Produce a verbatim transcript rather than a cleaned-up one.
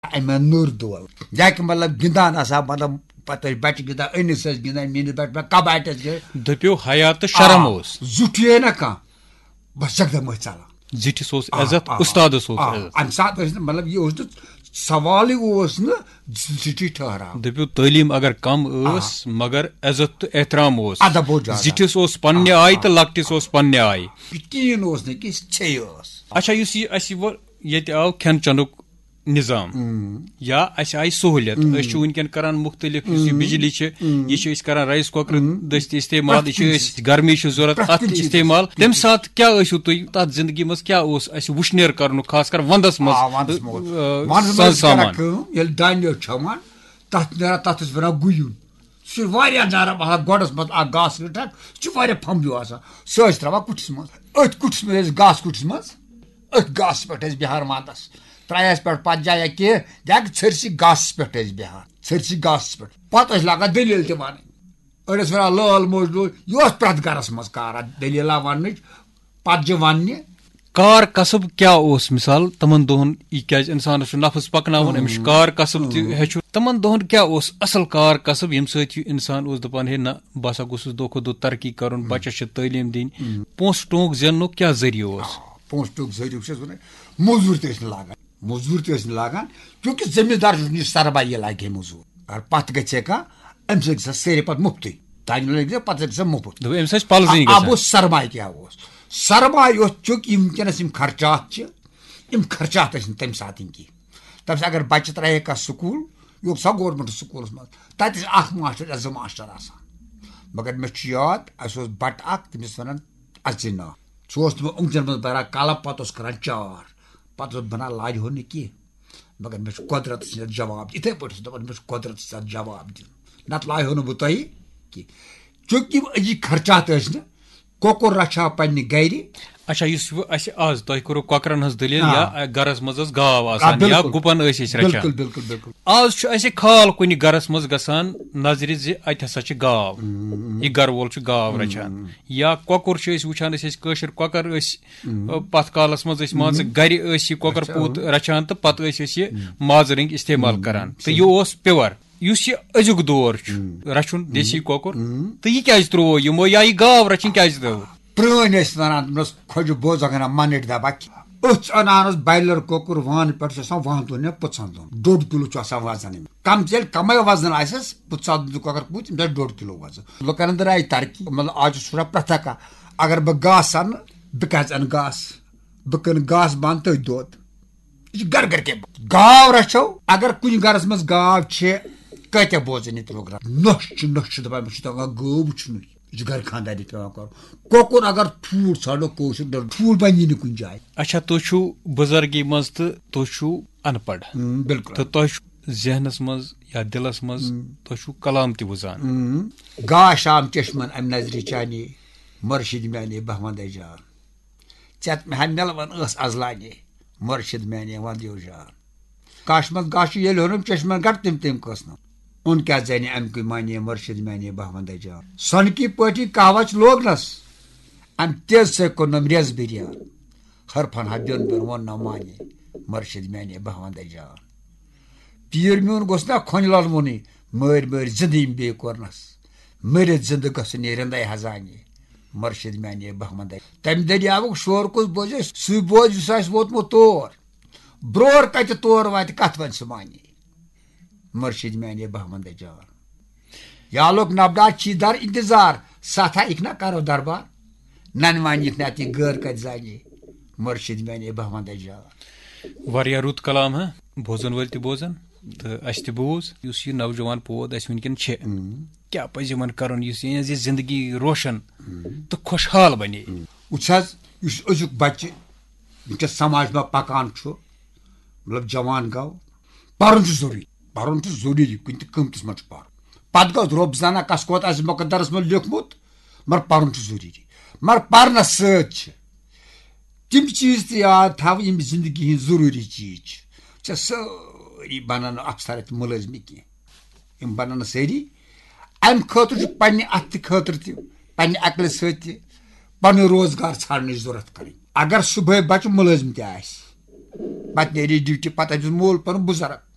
अमे नूर दोल जाके मतलब गिंदान आसा मतलब पता बच गिंदा अनिस गिंदा मीन बच कबाट दप्यो हया तो शर्म ओस जुठिए ना का बस जगदम चला जिठिस ओस इज्जत उस्तादस ओस इज्जत अम सात मतलब ये ओस सवाल ही ओस न जिठी ठहरा दप्यो तालीम अगर कम ओस मगर इज्जत तो एहतराम ओस अदब हो जाता जिठिस ओस पन्ने आय तो लक्टिस ओस पन्ने आय तीन ओस ने कि छे ओस अच्छा युस ये अस वो ये आव खेन चनुक निजाम या अस आई सहूलियत अस वनकन करान मुख्तलिफ बिजली यह करान राइस कुकर दस्त इस्तेमाल यह गर्मी जरूरत अत इस्तेमाल तम सात क्या तुम तथ जिंदगी मज क्या वुशनेर कर खास कर वंदस मज सामान दान छवान तथ ना तथ वन गुन सह नरम गोडस मज गास टक सह फम्बू सह त्रा कुठस मज अथ कुठस मज गास कुठस मज अथ गास पे बिहार वंदस त्रयस पे पत जाए कह छरसी गास पे बिहार छरसी गास पे पत लगान दलील तक वन अड़स वन लाल मोज यह प्रत गरस मज कारा दलील वन पत वन कार कसब क्या ओस मिसाल तमन दोहन क्या इंसान नफस पकनावन अमिश कार कसब तु तमन दोहन क्या ओस असल कार कसब यम सत इंसान ओस दपान हे ना बसा गुसुस दो खो दो तरक्की करन बच्चस तालीम दिन पोस टोंक जेन्नुक क्या जरिया ओस पोस टोंक जरिया वन मजूर त लागान मजूर त लागान क्योंकि जमींदार सरबाई लागे मजूर और पत गे कह अम सेरे पे मुफ्त तान लगे पे मुफ्त अब सरमाय क्या सरमाय चूंकि वनकस खर्चात यम खर्चात तम सात की तम अगर बच्चे त्रे कह स्कूल यो सा गवर्नमेंट स्कूल मज तत मास्टर जो मास्टर मगर मे याद अस बट तमिस वन अज ना सह तुम उंगजन मज बरा कल पे करान चार पे बना लाज हो कह मगर मे कुदरत जवाब इथे पे मे कुदरत जवाब दिन नत लाय हो बह तुह कह चूंकि अजी खर्चात कोकुर रचा पन्ने गर अच्छा अस आज तुह करो कॉकरन हज दलील या गरस मज गाव आसान या गुपन रचान बिल्कुल बिल्कुल आज अस खाल कुन गरस मज गसान नजर ज अत हसा गाव यह गर वोल गाव रचान या कोकुर वुचान कशर कोकर पथ कालस मज मान गर कोकर पूत रचान तो पे माज रंग इस्तेमाल करान तो यह प्योर युस यह अजुक दौर रचुन देसी कोकुर तो यह क्या त्रो यमो या यह गाव रचन क्या त्रो प्रण वन खोज बोज मनट दबा अथ अनान बॉयलर कोकुर वन पे वन दोन या पुन दोन डोड किलो वजन कम चल कम वजन आस पुसा कोकर पूत डोड किलो वजन लुकन अंदर आई तरक्की मतलब आज सूरा प्रथा का अगर बह घास अन बह कह अन घास बह कन घास बंद तथ दोद यह गर गर के गाव रचो अगर कुछ गरस मज गाव कत बोजन यह प्रोग्राम नश नश दपान गो वुचन यह गर खानदानी पे कर कोकुर अगर ठूल षो कशर ठूल बनी न कुछ जाए अच्छा तुह बुजुर्गी मज तो तुह अनपढ़ बिल्कुल तो तुह जहनस मज या दिलस मज तुह कलाम त बुझान गा शाम चश्मन अम नजर चाने मुर्शिद मैंने बहमद जान चत मे मिलवन अजलाने मुर्शिद मैंने वंदो जान काश मत गाश ये होनम चश्मन गट तम तम कसन उन क्या जाने अमक माने मुर्शिद मैंने बहमद जान सन की पटी कहवच लोगनस अम तेज से कोनम रेज बिरियान हर फन हद्यन पर वन न माने मुर्शिद मैंने बहमद जान पीर मून गोस ना खोनलाल मुनि मर मर जिंदगी बे कोरनस मर जिंद गस रिंदे हजाने मुर्शिद मैंने बहमद तम दरियावुक शोर कुछ बोझ सह बोझ वोतमो तोर ब्रोर कत तोर वात कत वन सह माने मुर्शिद मैंने बहमद जान या लोग नबदार ची दर इंतजार साथा इकना करो दरबार नन वन इकना ती गर कत जाने मुर्शिद मैंने बहमद जान वारिया रुत कलाम है बोजन वल त बोजन तो अस त बोज युस यह नौजवान पोद अस वनकन क्या पज यमन करन युस यह जिंदगी रोशन तो खुशहाल बने उस अजुक बच्चे वनकस समाज में पकान मतलब जवान गो पर्न जरूरी पर्न जरूरी कुन कमतस मज पर पत गो रोब जाना कस कोत आज मुकद्दरस में लिखमुत मगर पर्न जरूरी मगर पर्न सत तम चीज त याद थव यम जिंदगी हंद जरूरी चीज चे सारी बनान अफसर मुलाजम कह यम बनान सारी अम खतर पे अत खतर पे अकल सत पन रोजगार छाड़न जरूरत कर अगर सुबह बच मुलाजम तह पे ड्यूटी पे मोल पन बुजुर्ग